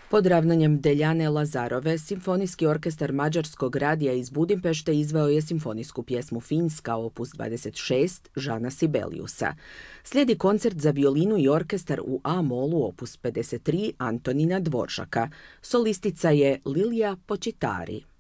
Pod ravnanjem Deljane Lazarove, Simfonijski orkestar Mađarskog radija iz Budimpešte izveo je simfonijsku pjesmu Finska, opus 26, Žana Sibeliusa. Slijedi koncert za violinu i orkestar u A-molu, opus 53, Antonina Dvoržaka. Solistica je Lilija Počitari.